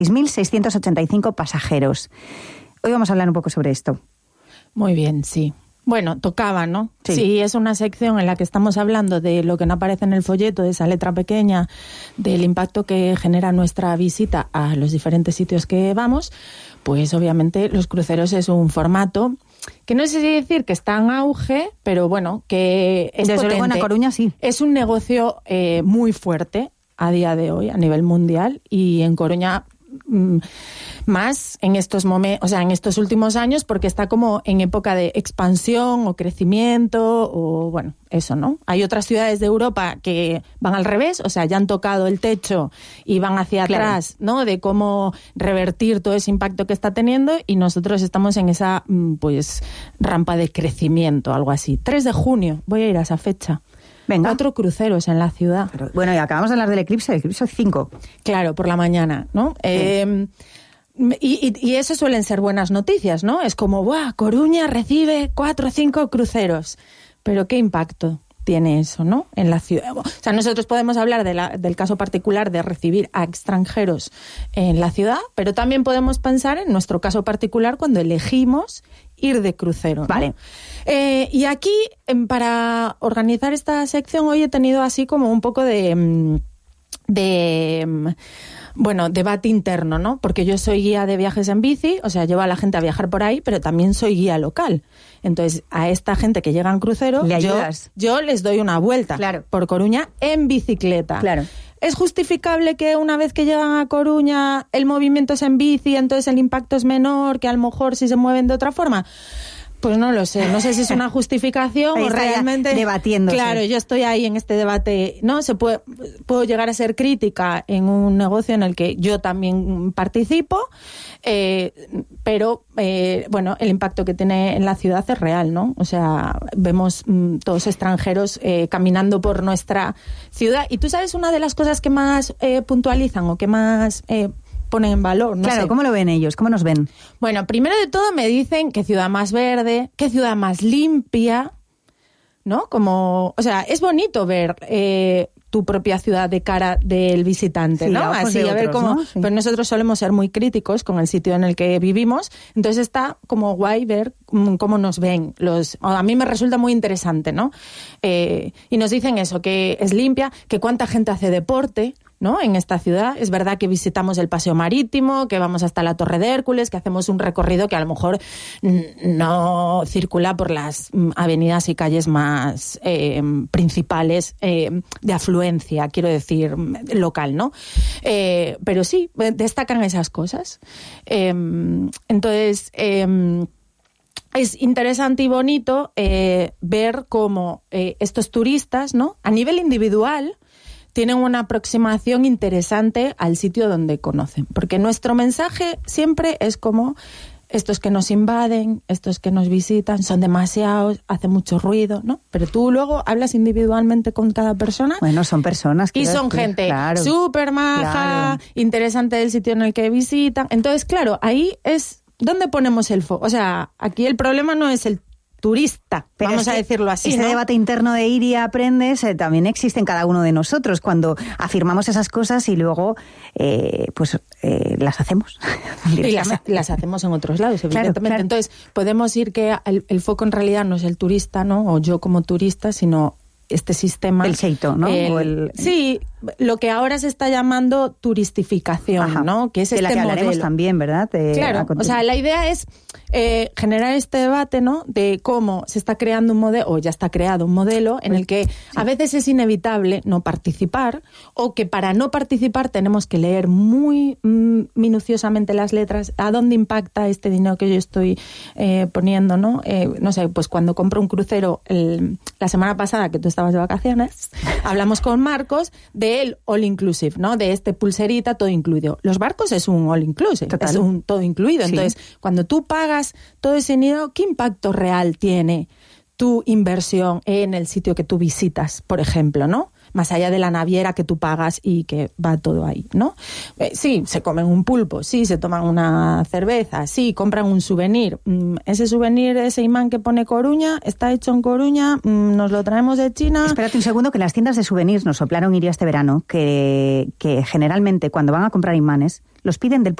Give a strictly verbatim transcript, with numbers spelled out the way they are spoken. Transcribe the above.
seis mil seiscientos ochenta y cinco pasajeros. Hoy vamos a hablar un poco sobre esto. Muy bien, sí. Bueno, tocaba, ¿no? Sí. Sí, es una sección en la que estamos hablando de lo que no aparece en el folleto, de esa letra pequeña, del impacto que genera nuestra visita a los diferentes sitios que vamos. Pues obviamente los cruceros es un formato que no sé si decir que está en auge, pero bueno, que es Desde potente. luego en A Coruña sí. Es un negocio eh, muy fuerte a día de hoy a nivel mundial, y en Coruña mmm, más en estos momentos, o sea, en estos últimos años, porque está como en época de expansión o crecimiento o bueno, eso, ¿no? Hay otras ciudades de Europa que van al revés, o sea, ya han tocado el techo y van hacia Claro. atrás, ¿no? De cómo revertir todo ese impacto que está teniendo, y nosotros estamos en esa pues rampa de crecimiento, algo así. tres de junio, voy a ir a esa fecha. Venga. Cuatro cruceros en la ciudad. Pero, bueno, y acabamos de hablar del eclipse, el eclipse cinco. Claro, por la mañana, ¿no? Sí. Eh, y, y, y eso suelen ser buenas noticias, ¿no? Es como, ¡buah! Coruña recibe cuatro o cinco cruceros. Pero ¿qué impacto tiene eso, ¿no? En la ciudad. O sea, nosotros podemos hablar de la, del caso particular de recibir a extranjeros en la ciudad, pero también podemos pensar en nuestro caso particular cuando elegimos ir de crucero, ¿no? Vale. Eh, y aquí, para organizar esta sección, hoy he tenido así como un poco de... de bueno, debate interno, ¿no? Porque yo soy guía de viajes en bici, o sea, llevo a la gente a viajar por ahí, pero también soy guía local. Entonces, a esta gente que llega en crucero, ¿le yo, ayudas? yo les doy una vuelta, claro, por Coruña en bicicleta. Claro. ¿Es justificable que una vez que llegan a Coruña el movimiento es en bici, entonces el impacto es menor que a lo mejor si se mueven de otra forma? Pues no lo sé, no sé si es una justificación o realmente debatiéndose. Claro, yo estoy ahí en este debate, ¿no? Se puede, puedo llegar a ser crítica en un negocio en el que yo también participo, eh, pero eh, bueno, el impacto que tiene en la ciudad es real, ¿no? O sea, vemos mmm, todos extranjeros eh, caminando por nuestra ciudad, y tú sabes una de las cosas que más eh, puntualizan o que más eh, ponen en valor, no Claro, sé. ¿cómo lo ven ellos? ¿Cómo nos ven? Bueno, primero de todo me dicen qué ciudad más verde, qué ciudad más limpia, ¿no? Como, o sea, es bonito ver eh, tu propia ciudad de cara del visitante, sí, ¿no? Así, a ver otros, cómo. ¿no? Sí. Pero nosotros solemos ser muy críticos con el sitio en el que vivimos, entonces está como guay ver cómo nos ven. Los, a mí me resulta muy interesante, ¿no? Eh, y nos dicen eso, que es limpia, que cuánta gente hace deporte, ¿no? En esta ciudad. Es verdad que visitamos el paseo marítimo, que vamos hasta la Torre de Hércules, que hacemos un recorrido que a lo mejor no circula por las avenidas y calles más eh, principales eh, de afluencia, quiero decir, local, ¿no? Eh, pero sí, destacan esas cosas. Eh, entonces, eh, es interesante y bonito eh, ver cómo eh, estos turistas, ¿no? A nivel individual, tienen una aproximación interesante al sitio donde conocen. Porque nuestro mensaje siempre es como, estos que nos invaden, estos que nos visitan, son demasiados, hace mucho ruido, ¿no? Pero tú luego hablas individualmente con cada persona. Bueno, son personas. Y son decir, gente claro, súper maja, claro, interesante del sitio en el que visitan. Entonces, claro, ahí es donde ponemos el foco. O sea, aquí el problema no es el turista, pero vamos a decirlo así, ese ¿no? debate interno de ir y aprendes eh, también existe en cada uno de nosotros cuando afirmamos esas cosas y luego eh, pues eh, las hacemos. Y las, las hacemos en otros lados, evidentemente. Claro, claro. Entonces, podemos ir que el, el foco en realidad no es el turista, ¿no? O yo como turista, sino este sistema. El xeito, ¿no? El, o el, sí, lo que ahora se está llamando turistificación, Ajá, ¿no? Que es de este la que hablaremos modelo. También, ¿verdad? De, claro, o sea, la idea es eh, generar este debate, ¿no? De cómo se está creando un modelo, o ya está creado un modelo, en el que sí. a veces es inevitable no participar, o que para no participar tenemos que leer muy mm, minuciosamente las letras, a dónde impacta este dinero que yo estoy eh, poniendo, ¿no? Eh, no sé, pues cuando compro un crucero, el, la semana pasada que tú estabas de vacaciones, hablamos con Marcos del all inclusive, ¿no? De este pulserita todo incluido. Los barcos es un all inclusive, Total. es un todo incluido. Sí. Entonces, cuando tú pagas todo ese dinero, ¿qué impacto real tiene tu inversión en el sitio que tú visitas, por ejemplo, ¿no? Más allá de la naviera que tú pagas y que va todo ahí, ¿no? Eh, sí, se comen un pulpo, sí, se toman una cerveza, sí, compran un souvenir. Mm, ese souvenir, ese imán que pone Coruña, está hecho en Coruña, mm, nos lo traemos de China. Espérate un segundo, que las tiendas de souvenirs nos soplaron Iria este verano, que, que generalmente cuando van a comprar imanes, los piden del